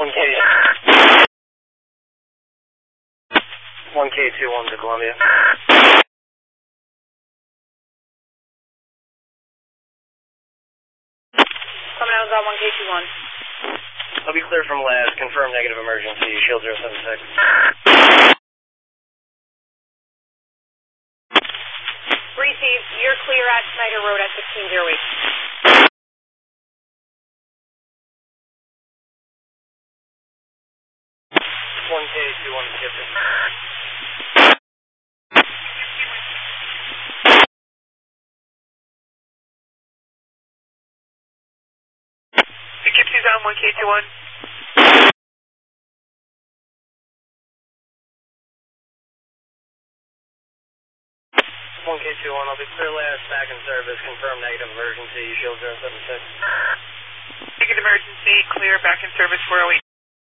1K21 to Columbia. Coming out on 1K21. I'll be clear from last. Confirm negative emergency. Shield 076. Received. You're clear at Snyder Road at 1608. One K21 to Gibson. The Gibson's on 1K21. 1K21, I'll be clear last, back in service, confirm negative emergency, shield 076. Negative emergency, clear